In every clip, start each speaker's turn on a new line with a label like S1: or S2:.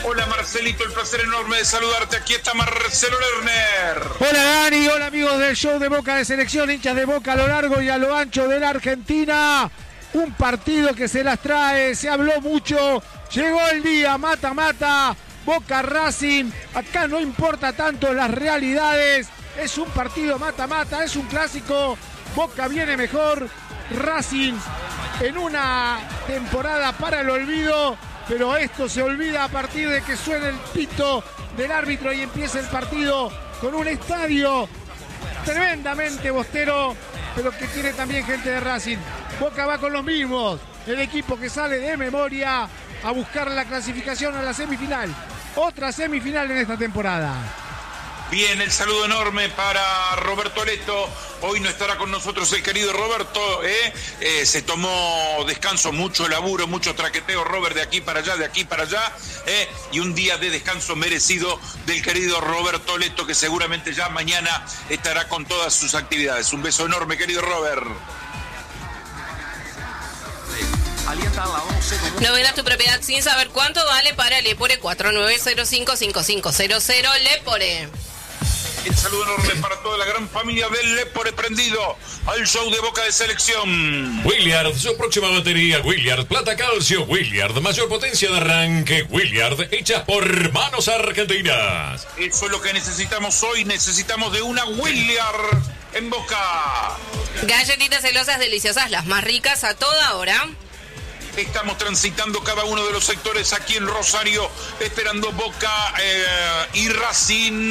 S1: Hola Marcelito, el placer enorme de saludarte. Aquí está Marcelo Lerner.
S2: Hola Dani, hola amigos del show de Boca de Selección, hinchas de Boca a lo largo y a lo ancho de la Argentina. Un partido que se las trae, se habló mucho, llegó el día, mata-mata, Boca Racing. Acá no importa tanto las realidades, es un partido mata-mata, es un clásico. Boca viene mejor, Racing en una temporada para el olvido, pero esto se olvida a partir de que suene el pito del árbitro y empieza el partido con un estadio tremendamente bostero, pero que tiene también gente de Racing. Boca va con los mismos, el equipo que sale de memoria a buscar la clasificación a la semifinal. Otra semifinal en esta temporada.
S1: Bien, el saludo enorme para Roberto Leto. Hoy no estará con nosotros el querido Roberto, se tomó descanso, mucho laburo, mucho traqueteo, Robert, de aquí para allá, y un día de descanso merecido del querido Roberto Leto, que seguramente ya mañana estará con todas sus actividades. Un beso enorme, querido Robert.
S3: No vendas tu propiedad sin saber cuánto vale para Lepore 4905-5500 Lepore.
S1: El saludo enorme para toda la gran familia del Lepore prendido al show de Boca de Selección.
S4: Williard, su próxima batería, Williard, plata calcio, Williard, mayor potencia de arranque, Williard, hecha por manos argentinas.
S1: Eso es lo que necesitamos hoy, necesitamos de una Williard en Boca.
S3: Galletitas celosas deliciosas, las más ricas a toda hora.
S1: Estamos transitando cada uno de los sectores aquí en Rosario, esperando Boca y Racing.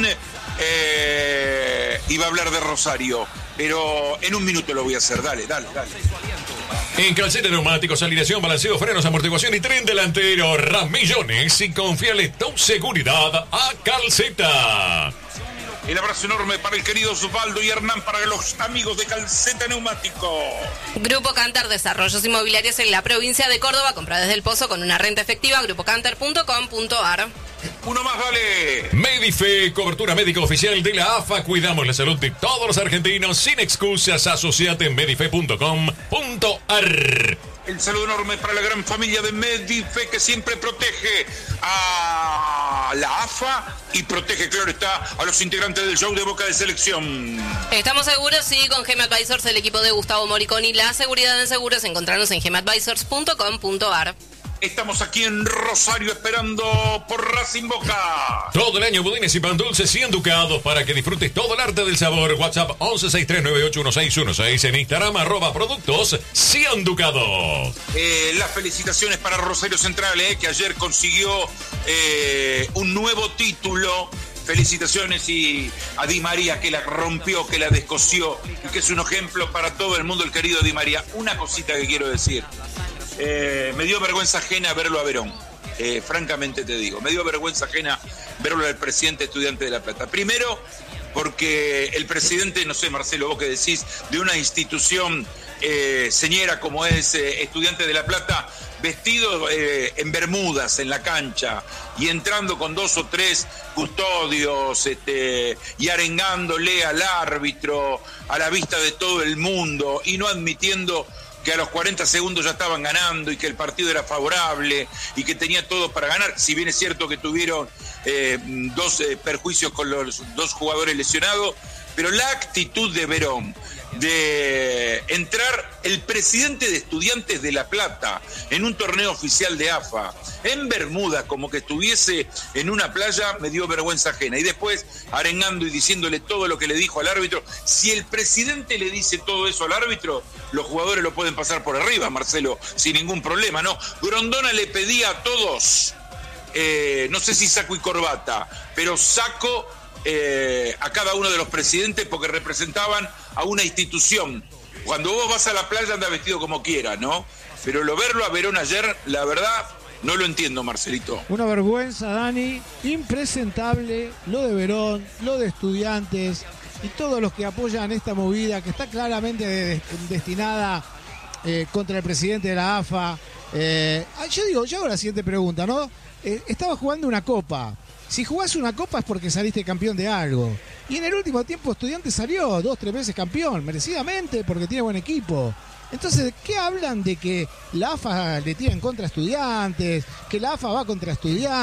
S1: Iba a hablar de Rosario, pero en un minuto lo voy a hacer. Dale.
S4: En Calceta Neumáticos, alineación, balanceo, frenos, amortiguación y tren delantero, Ramillones, y confiale tu seguridad a Calceta.
S1: El abrazo enorme para el querido Osvaldo y Hernán, para los amigos de Calceta Neumático.
S3: Grupo Cantar, desarrollos inmobiliarios en la provincia de Córdoba. Compra desde el Pozo con una renta efectiva. grupocantar.com.ar.
S1: Uno más, dale.
S4: Medife, cobertura médica oficial de la AFA. Cuidamos la salud de todos los argentinos sin excusas. Asociate en medife.com.ar.
S1: El saludo enorme para la gran familia de Medife, que siempre protege a la AFA y protege, claro está, a los integrantes del show de Boca de Selección.
S3: Estamos seguros, sí, con Gema Advisors, el equipo de Gustavo Moriconi. La seguridad en seguros, encontrarnos en gemadvisors.com.ar.
S1: Estamos aquí en Rosario esperando por Racing Boca.
S4: Todo el año budines y pan dulces y enducados para que disfrutes todo el arte del sabor. WhatsApp 1163981616, en Instagram @productos Cianducados.
S1: Las felicitaciones para Rosario Central, que ayer consiguió un nuevo título. Felicitaciones y a Di María, que la rompió, que la descosió y que es un ejemplo para todo el mundo, el querido Di María. Una cosita que quiero decir. Me dio vergüenza ajena verlo a Verón, francamente te digo, me dio vergüenza ajena verlo al presidente Estudiante de La Plata. Primero, porque el presidente, no sé, Marcelo, vos que decís, de una institución señera como es Estudiante de La Plata, vestido en bermudas en la cancha y entrando con 2 o 3 custodios y arengándole al árbitro a la vista de todo el mundo y no admitiendo que a los 40 segundos ya estaban ganando y que el partido era favorable y que tenía todo para ganar, si bien es cierto que tuvieron 2 perjuicios con los 2 jugadores lesionados, pero la actitud de Verón de entrar el presidente de Estudiantes de La Plata en un torneo oficial de AFA en Bermuda, como que estuviese en una playa, me dio vergüenza ajena. Y después arengando y diciéndole todo lo que le dijo al árbitro. Si el presidente le dice todo eso al árbitro, los jugadores lo pueden pasar por arriba, Marcelo, sin ningún problema, ¿no? Grondona le pedía a todos, no sé si saco y corbata, pero saco a cada uno de los presidentes porque representaban a una institución. Cuando vos vas a la playa anda vestido como quiera, ¿no? Pero verlo a Verón ayer, la verdad, no lo entiendo, Marcelito.
S2: Una vergüenza, Dani, impresentable lo de Verón, lo de Estudiantes y todos los que apoyan esta movida que está claramente destinada contra el presidente de la AFA. Yo hago la siguiente pregunta, ¿no? Estaba jugando una copa. Si jugás una copa es porque saliste campeón de algo. Y en el último tiempo Estudiantes salió 2 o 3 veces campeón, merecidamente, porque tiene buen equipo. Entonces, ¿qué hablan de que la AFA le tira en contra a Estudiantes? Que la AFA va contra Estudiantes.